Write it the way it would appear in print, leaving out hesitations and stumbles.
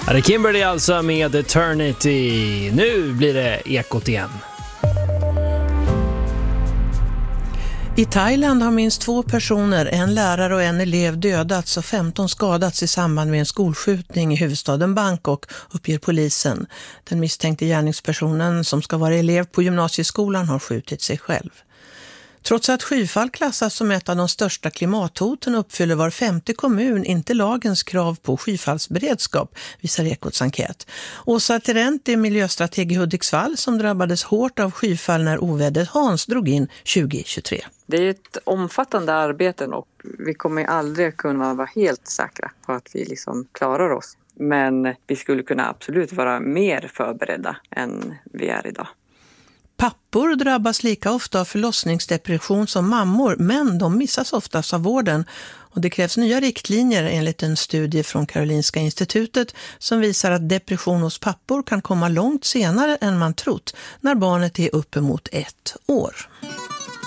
Det är Kimberly alltså med Eternity. Nu blir det Ekot igen. I Thailand har minst 2 personer, en lärare och en elev, dödats och 15 skadats i samband med en skolskjutning i huvudstaden Bangkok, uppger polisen. Den misstänkte gärningspersonen, som ska vara elev på gymnasieskolan, har skjutit sig själv. Trots att skyfall klassas som ett av de största klimathoten uppfyller var 50 kommun inte lagens krav på skyfallsberedskap, visar Ekots enkät. Åsa Terent är miljöstrateg i Hudiksvall som drabbades hårt av skyfall när ovädret Hans drog in 2023. Det är ett omfattande arbete och vi kommer aldrig kunna vara helt säkra på att vi klarar oss. Men vi skulle kunna absolut vara mer förberedda än vi är idag. Pappor drabbas lika ofta av förlossningsdepression som mammor, men de missas oftast av vården. Och det krävs nya riktlinjer enligt en studie från Karolinska institutet som visar att depression hos pappor kan komma långt senare än man trott när barnet är uppemot 1 år.